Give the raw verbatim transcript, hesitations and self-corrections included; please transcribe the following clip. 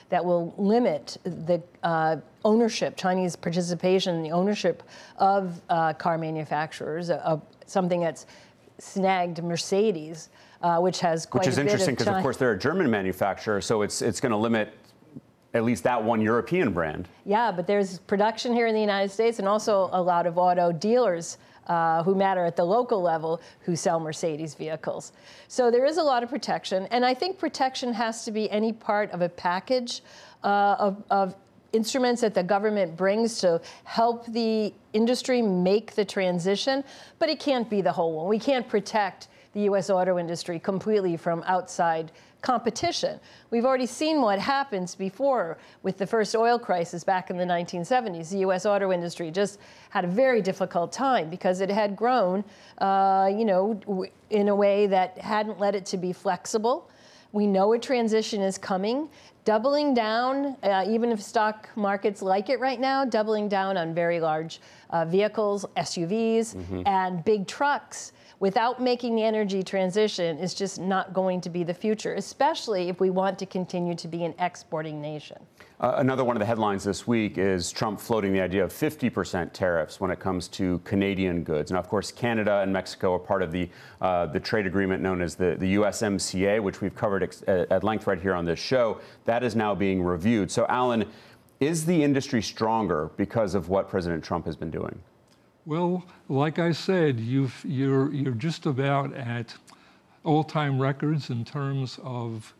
that will limit the uh, ownership, Chinese participation in the ownership of uh, car manufacturers, of something that's snagged Mercedes, uh, which has quite which is a bit interesting of because, of course, they're a German manufacturer, so it's it's going to limit at least that one European brand. Yeah, but there's production here in the United States and also a lot of auto dealers uh, who matter at the local level who sell Mercedes vehicles. So there is a lot of protection, and I think protection has to be any part of a package uh, of, of instruments that the government brings to help the industry make the transition, but it can't be the whole one. We can't protect the U S auto industry completely from outside competition. We've already seen what happens before with the first oil crisis back in the nineteen seventies. The U S auto industry just had a very difficult time because it had grown, uh, you know, in a way that hadn't led it to be flexible. We know a transition is coming. Doubling down, uh, even if stock markets like it right now, doubling down on very large uh, vehicles, S U Vs, mm-hmm. and big trucks without making the energy transition is just not going to be the future, especially if we want to continue to be an exporting nation. Uh, another one of the headlines this week is Trump floating the idea of fifty percent tariffs when it comes to Canadian goods. Now, of course, Canada and Mexico are part of the uh, the trade agreement known as the, the U S M C A, which we've covered ex at length right here on this show. That is now being reviewed. So, Alan, is the industry stronger because of what President Trump has been doing? Well, like I said, you've, you're, you're just about at all-time records in terms of